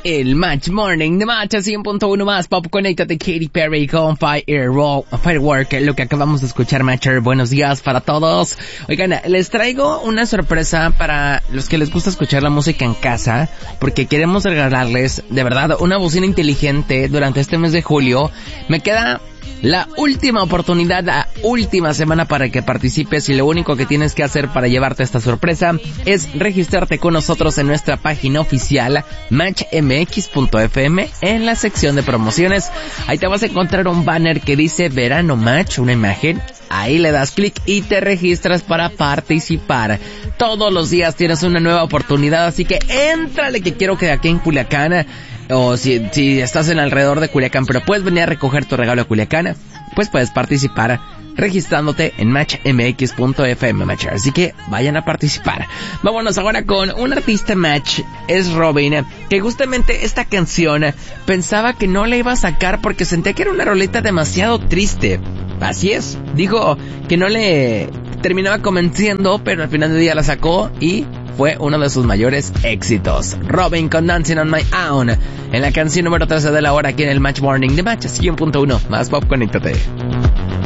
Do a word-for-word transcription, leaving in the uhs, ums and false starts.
El Match Morning de Match a cien punto uno más Pop. Conéctate, Katy Perry con Firewall, Firework, lo que acabamos de escuchar, Matcher. Buenos días para todos. Oigan, les traigo una sorpresa para los que les gusta escuchar la música en casa, porque queremos regalarles, de verdad, una bocina inteligente durante este mes de julio. Me queda la última oportunidad, la última semana para que participes, y lo único que tienes que hacer para llevarte esta sorpresa es registrarte con nosotros en nuestra página oficial match m x punto f m en la sección de promociones. Ahí te vas a encontrar un banner que dice Verano Match, una imagen. Ahí le das clic y te registras para participar. Todos los días tienes una nueva oportunidad, así que éntrale, que quiero que aquí en Culiacán, o si, si estás en alrededor de Culiacán, pero puedes venir a recoger tu regalo a Culiacán, pues puedes participar registrándote en match m x punto f m, Matcher. Así que vayan a participar. Vámonos ahora con un artista, Match. Es Robin, que justamente esta canción pensaba que no la iba a sacar porque sentía que era una roleta demasiado triste. Así es, dijo que no le terminaba convenciendo, pero al final del día la sacó y fue uno de sus mayores éxitos. Robin con Dancing on My Own, en la canción número trece de la hora aquí en el Match Morning de Match cien punto uno más Pop. Conéctate.